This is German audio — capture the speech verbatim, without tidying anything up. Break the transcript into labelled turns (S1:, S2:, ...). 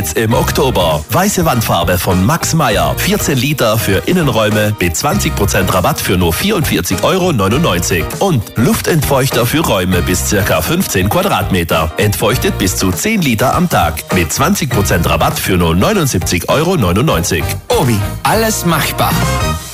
S1: Im Oktober. Weiße Wandfarbe von Max Meyer. vierzehn Liter für Innenräume mit zwanzig Prozent Rabatt für nur vierundvierzig Euro neunundneunzig. Und Luftentfeuchter für Räume bis ca. fünfzehn Quadratmeter. Entfeuchtet bis zu zehn Liter am Tag. Mit zwanzig Prozent Rabatt für nur neunundsiebzig Euro neunundneunzig.
S2: Obi, alles machbar.